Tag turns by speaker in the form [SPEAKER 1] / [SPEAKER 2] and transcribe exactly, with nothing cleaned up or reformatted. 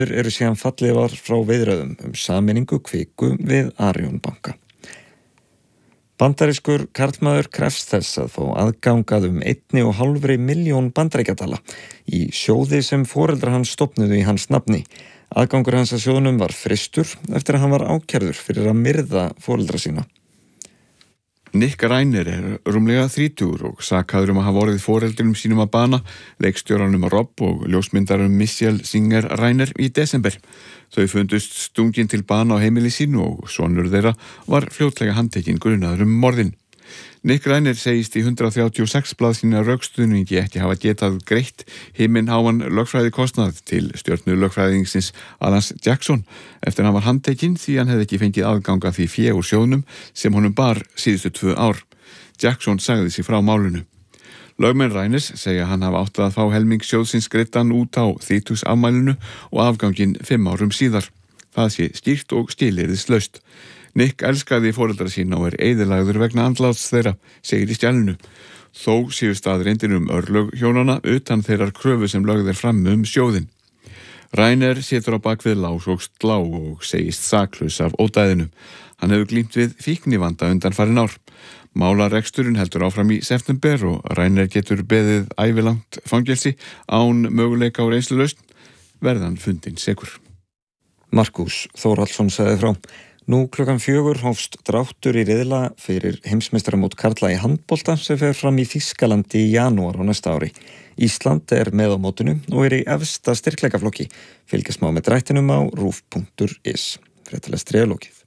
[SPEAKER 1] Eru síðan fallið var frá viðræðum um sameiningu Kviku við Arion banka. Bandarískur karlmaður krefst þess að fá aðgangað um einni og hálfri milljón bandaríkjadala í sjóði sem foreldrar hans stofnuðu í hans nafni. Aðgangur hans að sjóðnum var frystur eftir að hann var ákærður fyrir að myrða foreldra sína.
[SPEAKER 2] Nick Reiner er rúmlega þrítugur og sakaður um að hafa orðið foreldrum sínum að bana, leikstjóranum Rob og ljósmyndarum Michelle Singer Reiner í desember. Þau fundust stungin til bana á heimili sínu og sonur þeirra var fljótlega handtekinn grunaður um morðin. Nick Reiner segist í hundrað þrjátíu og sex blaðsíðna rökstuðningi ekki hafa getað greitt himinháan lögfræðikostnað til stjörnu lögfræðingsins Alan Jackson eftir hann var handtekinn því hann hefði ekki fengið aðgang að því fé úr sjóðnum sem honum bar síðustu tvö ár. Jackson sagði sig frá málinu. Lögmenn Reiners segja hann hafa átt að fá helming sjóðsins greiddan út á þrítugsafmælinu og afganginn fimm árum síðar. Það sé skýrt og skilyrðislaust. Nick elskaði foreldra sína og er eyðilagður vegna andláts þeirra, segir í skjalinu. Þó séu staðreyndir um örlög hjónana utan þeirrar kröfu sem lögð er fram um sjóðin. Reiner situr á bakvið lás og slá og segist saklaus af ódæðinu. Hann hefur glímt við fíknivanda undanfarin ár. Málareksturinn heldur áfram í september og Reiner getur beðið ævilangt fangelsi án möguleika á reynslulausn verðan fundinn sekur.
[SPEAKER 1] Markus Þórhallsson sagði frá. Nú klukkan fjögur hófst dráttur í riðla fyrir heimsmeistaramót karla í handbolta sem fer fram í Þýskalandi í janúar á næsta ári. Ísland er með á mótinu og er í efsta styrkleikaflokki. Fylgjast má með drættinum á rúv punktur is. Fréttalestri er lokið.